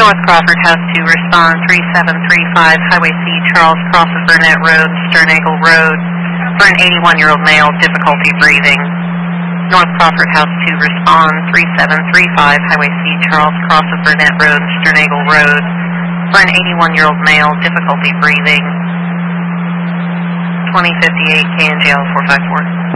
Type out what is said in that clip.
North Crawford House 2, respond 3735, Highway C, Charles, crosses Burnett Road, Sternagle Road, for an 81-year-old male, difficulty breathing. North Crawford House 2, respond 3735, Highway C, Charles, crosses Burnett Road, Sternagle Road, for an 81-year-old male, difficulty breathing. 2058 KNGL 454.